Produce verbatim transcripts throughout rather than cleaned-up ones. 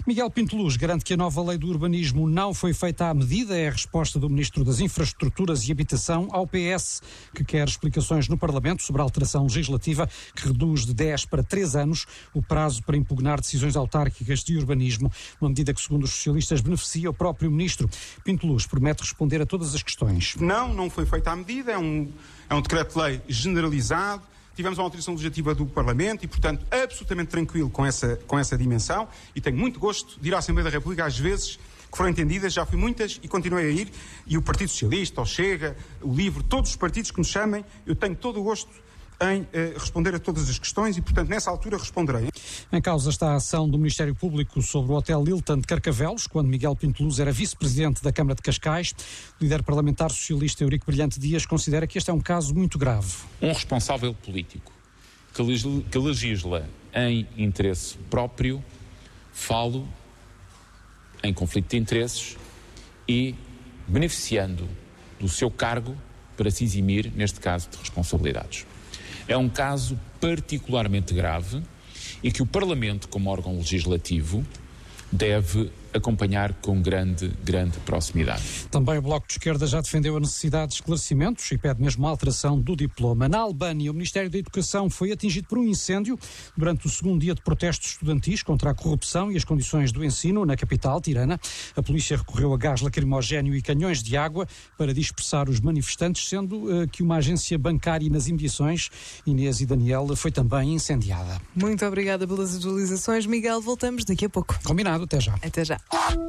Miguel Pinto Luz garante que a nova lei do urbanismo não foi feita à medida. É a resposta do Ministro das Infraestruturas e Habitação ao P S, que quer explicações no Parlamento sobre a alteração legislativa que reduz de dez para três anos o prazo para impugnar decisões autárquicas de urbanismo, uma medida que, segundo os socialistas, beneficia o próprio Ministro. Pinto Luz promete responder a todas as questões. Não, não foi feita à medida, é um, é um decreto-lei generalizado. Tivemos uma autorização legislativa do Parlamento e, portanto, absolutamente tranquilo com essa, com essa dimensão, e tenho muito gosto de ir à Assembleia da República às vezes que foram entendidas, já fui muitas e continuei a ir, e o Partido Socialista, o Chega, o LIVRE, todos os partidos que nos chamem, eu tenho todo o gosto em eh, responder a todas as questões e, portanto, nessa altura responderei. Em causa está a ação do Ministério Público sobre o Hotel Hilton de Carcavelos, quando Miguel Pinto Luz era vice-presidente da Câmara de Cascais. O líder parlamentar socialista Eurico Brilhante Dias considera que este é um caso muito grave. Um responsável político que legisla, que legisla em interesse próprio, falo em conflito de interesses e beneficiando do seu cargo para se eximir, neste caso, de responsabilidades. É um caso particularmente grave e que o Parlamento, como órgão legislativo, deve acompanhar com grande, grande proximidade. Também o Bloco de Esquerda já defendeu a necessidade de esclarecimentos e pede mesmo a alteração do diploma. Na Albânia, o Ministério da Educação foi atingido por um incêndio durante o segundo dia de protestos estudantis contra a corrupção e as condições do ensino na capital, Tirana. A polícia recorreu a gás lacrimogéneo e canhões de água para dispersar os manifestantes, sendo uh, que uma agência bancária nas imediações, Inês e Daniel, foi também incendiada. Muito obrigada pelas atualizações, Miguel. Voltamos daqui a pouco. Combinado, até já. Até já.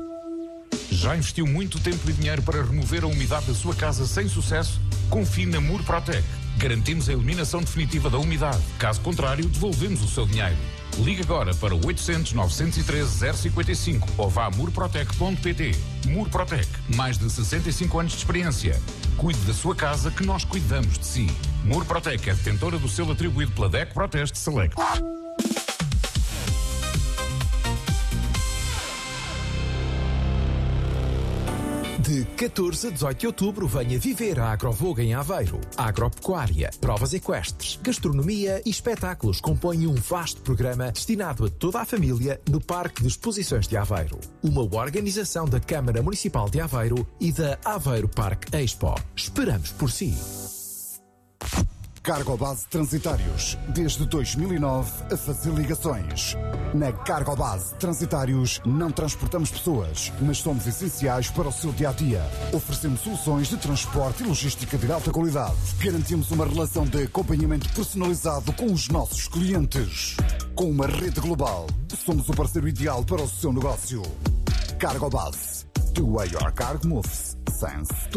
Já investiu muito tempo e dinheiro para remover a umidade da sua casa sem sucesso? Confie na Murprotec. Garantimos a eliminação definitiva da umidade. Caso contrário, devolvemos o seu dinheiro. Ligue agora para o oitocentos, novecentos e treze, zero cinquenta e cinco ou vá a murprotec ponto pt. Murprotec. Mais de sessenta e cinco anos de experiência. Cuide da sua casa que nós cuidamos de si. Murprotec é detentora do selo atribuído pela D E C Proteste Select. De catorze a dezoito de outubro, venha viver a Agrovoga em Aveiro. Agropecuária, provas equestres, gastronomia e espetáculos compõem um vasto programa destinado a toda a família no Parque de Exposições de Aveiro. Uma organização da Câmara Municipal de Aveiro e da Aveiro Parque Expo. Esperamos por si. Cargobase Transitários, desde dois mil e nove a fazer ligações. Na Cargobase Transitários não transportamos pessoas, mas somos essenciais para o seu dia-a-dia. Oferecemos soluções de transporte e logística de alta qualidade. Garantimos uma relação de acompanhamento personalizado com os nossos clientes. Com uma rede global, somos o parceiro ideal para o seu negócio. Cargobase. The way your cargo moves. Sense.